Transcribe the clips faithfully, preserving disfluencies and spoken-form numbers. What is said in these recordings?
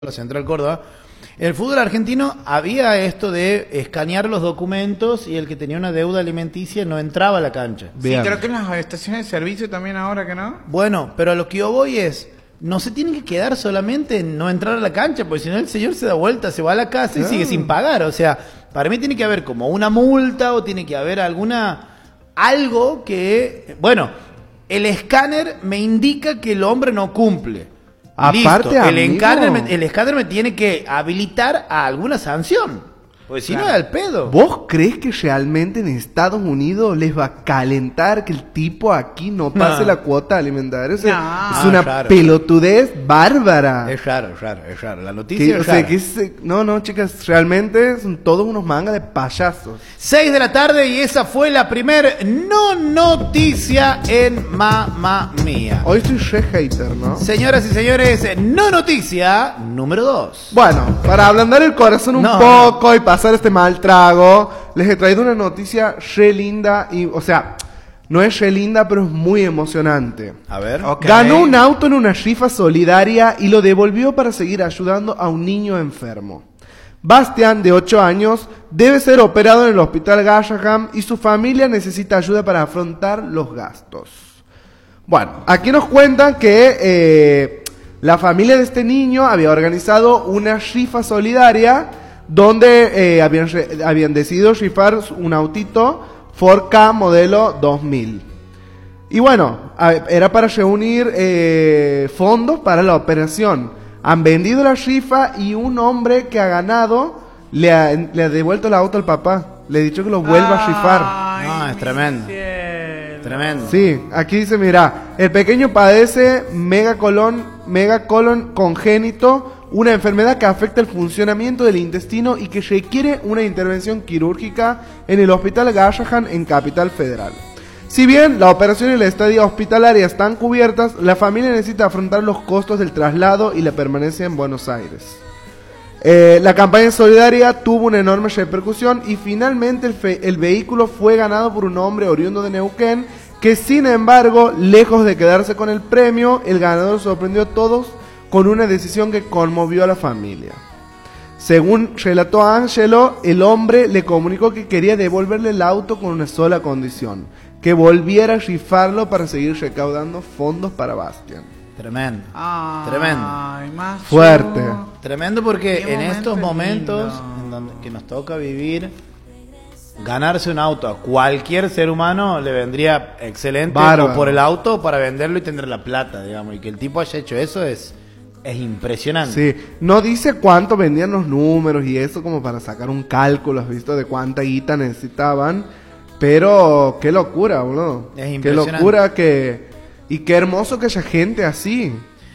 la Central Córdoba. En el fútbol argentino había esto de escanear los documentos y el que tenía una deuda alimenticia no entraba a la cancha. Bien. Sí, creo que en las estaciones de servicio también ahora que no. Bueno, pero a lo que yo voy es, no se tiene que quedar solamente en no entrar a la cancha, porque si no el señor se da vuelta, se va a la casa y Ah. sigue sin pagar. O sea, para mí tiene que haber como una multa o tiene que haber alguna algo que, bueno, el escáner me indica que el hombre no cumple. Aparte, Listo, el amigo. escáner, me, el escáner me tiene que habilitar a alguna sanción. Porque si Claro. no es al pedo. ¿Vos crees que realmente en Estados Unidos les va a calentar que el tipo aquí no pase No. la cuota alimentaria? O sea, No. es una Ah, claro. pelotudez bárbara. Es raro, es raro, es raro. La noticia Que, es o sea, rara. que es- no, no, chicas, realmente son todos unos mangas de payasos. seis de la tarde y esa fue la primer no noticia en Mamma Mía. Hoy estoy re hater, ¿no? Señoras y señores, no noticia número dos. Bueno, para ablandar el corazón un No, poco y pasar este mal trago, les he traído una noticia re linda y, o sea, no es re linda, pero es muy emocionante. A ver. Ok. Ganó un auto en una rifa solidaria y lo devolvió para seguir ayudando a un niño enfermo. Bastian, de ocho años, debe ser operado en el hospital Graham y su familia necesita ayuda para afrontar los gastos. Bueno, aquí nos cuentan que eh, la familia de este niño había organizado una rifa solidaria donde eh, habían, re- habían decidido rifar un autito Ford Ka modelo dos mil. Y bueno, a- era para reunir eh, fondos para la operación. Han vendido la rifa y un hombre que ha ganado le ha, le ha devuelto el auto al papá. Le ha dicho que lo vuelva a rifar. Ay, No, es mi tremendo. cielo. Tremendo. Sí, aquí dice, mira, el pequeño padece megacolon, megacolon congénito, una enfermedad que afecta el funcionamiento del intestino y que requiere una intervención quirúrgica en el Hospital Graham en Capital Federal. Si bien la operación y la estadía hospitalaria están cubiertas, la familia necesita afrontar los costos del traslado y la permanencia en Buenos Aires. Eh, la campaña solidaria tuvo una enorme repercusión y finalmente el, fe- el vehículo fue ganado por un hombre oriundo de Neuquén que, sin embargo, lejos de quedarse con el premio, el ganador sorprendió a todos con una decisión que conmovió a la familia. Según relató Angelo, el hombre le comunicó que quería devolverle el auto con una sola condición: que volviera a rifarlo para seguir recaudando fondos para Bastian. Tremendo. Ay, Tremendo. macho. Fuerte. Tremendo porque Qué en estos momento momentos lindo. en donde, que nos toca vivir, ganarse un auto a cualquier ser humano le vendría excelente Bárbaro. o por el auto o para venderlo y tener la plata, digamos. Y que el tipo haya hecho eso es, es impresionante. Sí, no dice cuánto vendían los números y eso como para sacar un cálculo, ¿has visto? De cuánta guita necesitaban. Pero qué locura, boludo. Es Qué impresionante. locura que... Y qué hermoso que haya gente así.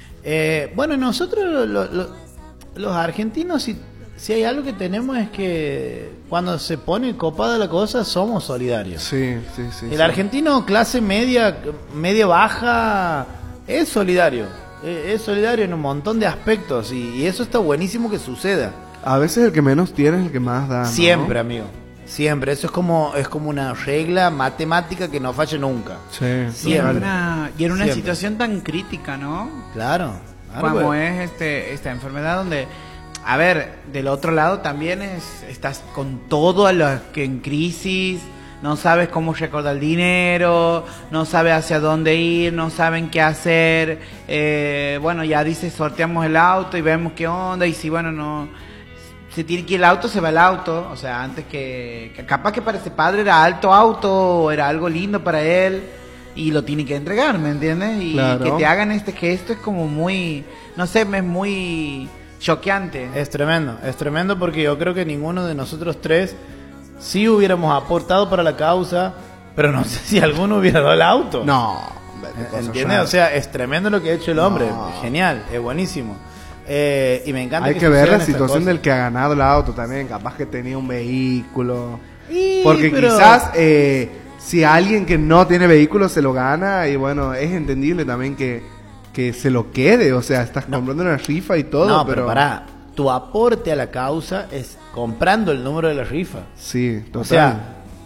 Eh, bueno, nosotros lo- lo- lo- los argentinos, si, si hay algo que tenemos es que cuando se pone copada la cosa, somos solidarios. Sí, sí, sí. El sí. argentino clase media, media baja, es solidario. Eh, Es solidario en un montón de aspectos y, y eso está buenísimo que suceda. A veces el que menos tiene es el que más da, ¿no? Siempre, amigo. Siempre. Eso es como, es como una regla matemática que no falla nunca. Sí, Y en Siempre. una, y en una Siempre. situación tan crítica, ¿no? Claro. claro, Como pues. es este esta enfermedad donde, a ver, del otro lado también es estás con todo a los que en crisis, no sabes cómo recordar el dinero, no sabes hacia dónde ir, no saben qué hacer, eh, bueno, ya dice sorteamos el auto y vemos qué onda y si bueno no se tiene que ir el auto, se va el auto, o sea, antes que, que capaz que para ese padre era alto auto, o era algo lindo para él y lo tiene que entregar, ¿me entiendes? Y Claro. que te hagan este gesto es como muy, no sé, me es muy choqueante. Es tremendo, es tremendo porque yo creo que ninguno de nosotros tres sí hubiéramos aportado para la causa, pero no sé si alguno hubiera dado el auto. No. vete, cosa ¿Entiendes? rara. O sea, es tremendo lo que ha hecho el hombre. No. Genial, es buenísimo. Eh, y me encanta Hay que que ver la sucedan estas situación cosas. del que ha ganado el auto también. Capaz que tenía un vehículo. Y, Porque pero- quizás eh, si alguien que no tiene vehículo se lo gana, y bueno, es entendible también que, que se lo quede. O sea, estás comprando una rifa y todo, No, pero... pero pará. Tu aporte a la causa es comprando el número de la rifa. Sí, total. O sea,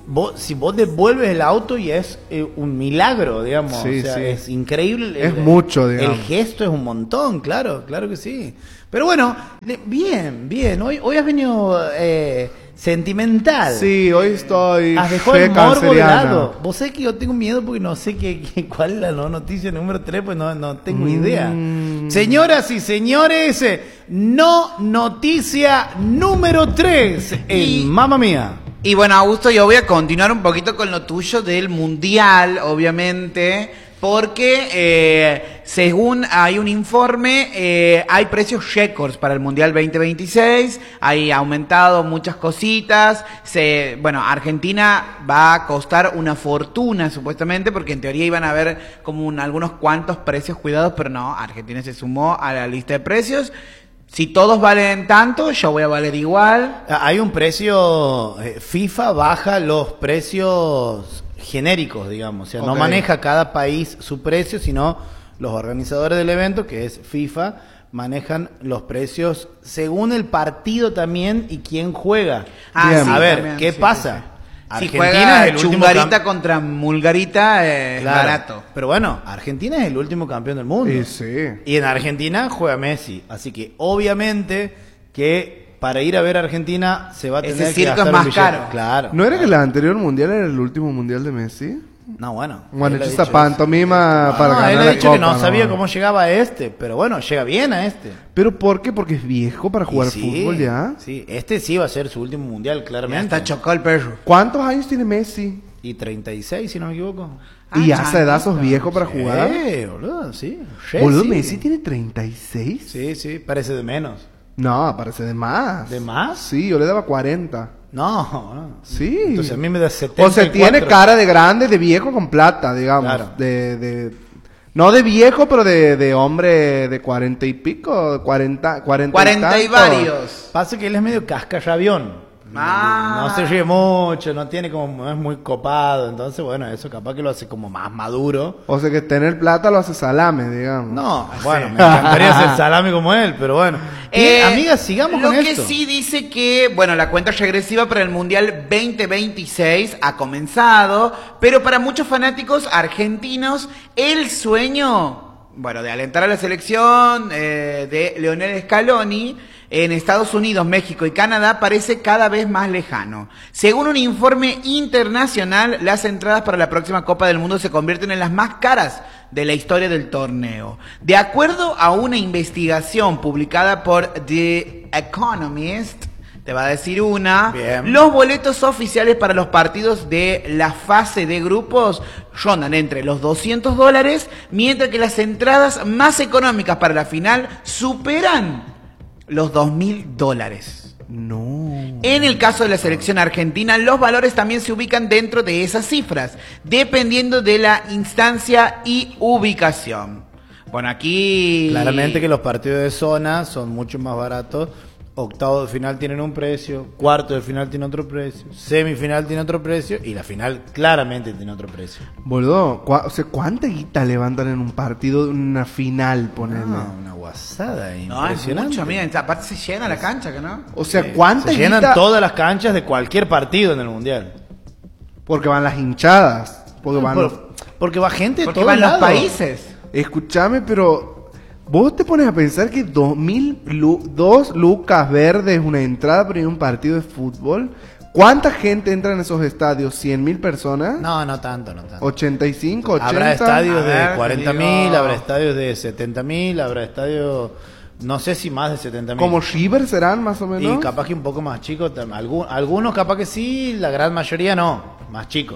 vos, si vos devuelves el auto y es eh, un milagro, digamos. Sí, o sea, sí. es increíble. Es mucho, digamos. El gesto es un montón, claro, claro que sí. Pero bueno, le- bien, bien. Hoy, hoy has venido eh, sentimental. Sí, hoy estoy Has dejado el fe morbo de canceriana. lado. Vos sabés que yo tengo miedo porque no sé qué, qué- cuál es la no- noticia número tres, pues no, no tengo idea. Mm. Señoras y señores, eh, no noticia número tres Y- en Mamma Mía. Y bueno, Augusto, yo voy a continuar un poquito con lo tuyo del Mundial, obviamente, porque eh, según hay un informe, eh, hay precios récords para el Mundial veinte veintiséis, hay aumentado muchas cositas, se, bueno, Argentina va a costar una fortuna supuestamente, porque en teoría iban a haber como un- algunos cuantos precios cuidados, pero no, Argentina se sumó a la lista de precios. Si todos valen tanto, yo voy a valer igual. Ah, Hay un precio, eh, FIFA baja los precios genéricos, digamos, o sea, no Ok. maneja cada país su precio, sino los organizadores del evento, que es FIFA, manejan los precios según el partido también y quién juega. Ah, a sí, ver, también, ¿qué sí, pasa? sí, sí. Si Argentina juega es el último Chungarita cam- contra Mulgarita, eh, es Claro, barato. pero bueno, Argentina es el último campeón del mundo. Sí, sí. Y en Argentina juega Messi, así que obviamente que para ir a ver a Argentina se va a Ese tener que circo es gastar más un billete. caro. Claro. ¿No era que el anterior mundial era el último mundial de Messi? No, bueno. Bueno, él ha hecho dicho esa pantomima eso. para No, ganar él ha la dicho que copa, no sabía ¿no? cómo llegaba a este, pero bueno, llega bien a este. ¿Pero por qué? ¿Porque es viejo para jugar Y sí, fútbol ya? Sí, este sí va a ser su último mundial, Ya claramente. está chocado el perro. ¿Cuántos años tiene Messi? Y treinta y seis, si no me equivoco. ¿Y Ah, a esa edad sos changuito. viejo para jugar? Sí, boludo, sí. Sí, ¿Boludo, sí. Messi tiene treinta y seis? Sí, sí, parece de menos. No, parece de más. ¿De más? Sí, yo le daba cuarenta. No, no. Sí. Entonces a mí me da setenta y O sea, cuatro. tiene cara de grande, de viejo con plata, digamos. Claro. De, de, no de viejo, pero de, de hombre de cuarenta y pico, cuarenta, cuarenta, Cuarenta y tanto. varios. Pasa que él es medio cascarrabión. Ah. No se ríe mucho, no tiene como, no es muy copado. Entonces, bueno, eso capaz que lo hace como más maduro. O sea, que tener plata lo hace salame, digamos. No, bueno, me encantaría hacer salami como él, pero bueno. Eh, Bien, amigas, sigamos lo con que esto. sí dice que, bueno, la cuenta regresiva para el Mundial veinte veintiséis ha comenzado, pero para muchos fanáticos argentinos, el sueño, bueno, de alentar a la selección eh, de Lionel Scaloni en Estados Unidos, México y Canadá parece cada vez más lejano. Según un informe internacional, las entradas para la próxima Copa del Mundo se convierten en las más caras de la historia del torneo. De acuerdo a una investigación publicada por The Economist, te va a decir una, Bien. los boletos oficiales para los partidos de la fase de grupos rondan entre los doscientos dólares, mientras que las entradas más económicas para la final superan los dos mil dólares. No. En el caso de la selección argentina, los valores también se ubican dentro de esas cifras, dependiendo de la instancia y ubicación. Bueno, aquí... Claramente que los partidos de zona son mucho más baratos. Octavo de final tienen un precio, cuarto de final tiene otro precio, semifinal tiene otro precio y la final claramente tiene otro precio. Boludo, cua- o sea, ¿cuánta guita levantan en un partido de una final, ponele? Ah, una guasada No, es impresionante. mucho, mira, aparte se llena la cancha, ¿que no? O sea, Sí, ¿cuánta se llenan guita? todas las canchas de cualquier partido en el mundial. Porque van las hinchadas. Porque van los... Por- porque va gente de Porque todos van los lados. países. Escúchame, pero vos te pones a pensar que dos mil lu- dos lucas verdes una entrada para ir a un partido de fútbol. ¿Cuánta gente entra en esos estadios? ¿cien mil personas? No, no tanto, no tanto. ¿ochenta y cinco, ochenta? Habrá estadios A ver, de cuarenta mil, digo- habrá estadios de setenta mil, habrá estadios, no sé si más de setenta mil. ¿Como River serán más o menos? Y capaz que un poco más chicos, tam- algún- algunos capaz que sí, la gran mayoría no, más chicos.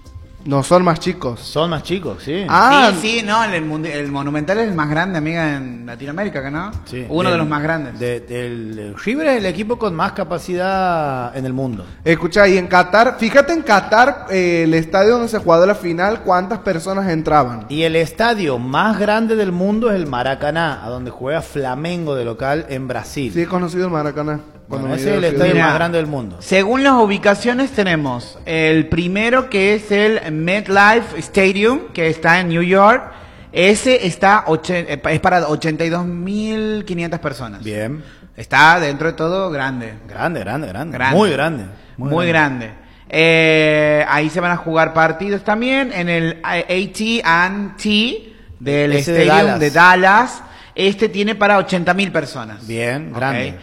No son más chicos. Son más chicos, sí. Ah, sí, sí, no, el, mundi- el Monumental es el más grande, amiga, en Latinoamérica, ¿que no? Sí. Uno de Del- los más grandes. de- del el River es el equipo con más capacidad en el mundo. Escucha, y en Qatar, fíjate en Qatar, eh, el estadio donde se jugó la final, ¿cuántas personas entraban? Y el estadio más grande del mundo es el Maracaná, a donde juega Flamengo de local en Brasil. Sí, he conocido el Maracaná. Cuando Bueno, me ese es el dio- estadio Mira. más grande del mundo. Según las ubicaciones tenemos el primero que es el MetLife Stadium, que está en New York. Ese está oche- eh, es para ochenta y dos mil quinientas personas. Bien. Está dentro de todo grande. Grande, grande, grande. Grande. Muy grande. Muy, grande. Eh, ahí se van a jugar partidos también en el A T and T del Ese de Stadium Dallas. de Dallas. Este tiene para ochenta mil personas. Bien, Ok. grande.